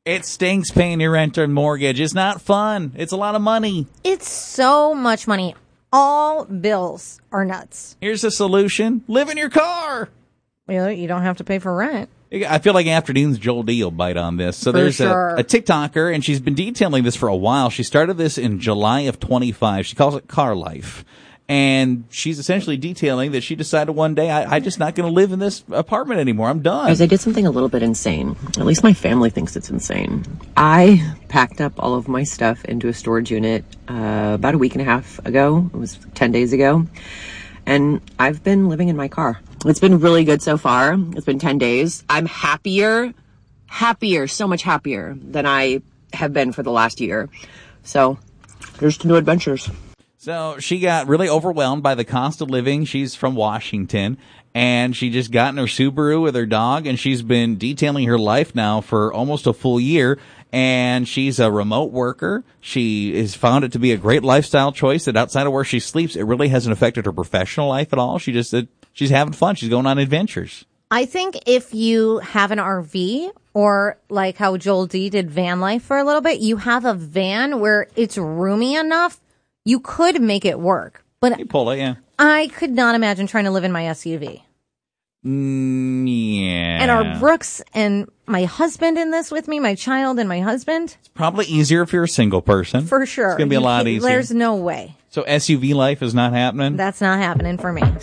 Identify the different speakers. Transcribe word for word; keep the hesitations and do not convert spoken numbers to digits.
Speaker 1: It stinks paying your rent or mortgage. It's not fun. It's a lot of money.
Speaker 2: It's so much money. All bills are nuts.
Speaker 1: Here's the solution. Live in your car.
Speaker 2: You know, you don't have to pay for rent.
Speaker 1: I feel like Afternoon's Joel D will bite on this. So
Speaker 2: For
Speaker 1: there's
Speaker 2: sure.
Speaker 1: a, a TikToker, and she's been detailing this for a while. She started this in July of twenty-five. She calls it Car Life. And she's essentially detailing that she decided one day, I, I'm just not going to live in this apartment anymore. I'm done.
Speaker 3: Guys, I did something a little bit insane. At least my family thinks it's insane. I packed up all of my stuff into a storage unit uh, about a week and a half ago. It was ten days ago. And I've been living in my car. It's been really good so far. It's been ten days. I'm happier, happier, so much happier than I have been for the last year. So here's to new adventures.
Speaker 1: So she got really overwhelmed by the cost of living. She's from Washington, and she just got in her Subaru with her dog, and she's been detailing her life now for almost a full year. And she's a remote worker. She has found it to be a great lifestyle choice that outside of where she sleeps, it really hasn't affected her professional life at all. She just, uh, she's having fun. She's going on adventures.
Speaker 2: I think if you have an R V or like how Joel D did van life for a little bit, you have a van where it's roomy enough, you could make it work. But
Speaker 1: You pull it, yeah.
Speaker 2: I could not imagine trying to live in my S U V.
Speaker 1: Mm, yeah.
Speaker 2: And are Brooks and my husband in this with me, my child and my husband?
Speaker 1: It's probably easier if you're a single person.
Speaker 2: For sure.
Speaker 1: It's going to be a
Speaker 2: You
Speaker 1: lot
Speaker 2: can't-
Speaker 1: easier.
Speaker 2: There's no way.
Speaker 1: So S U V life is not happening?
Speaker 2: That's not happening for me.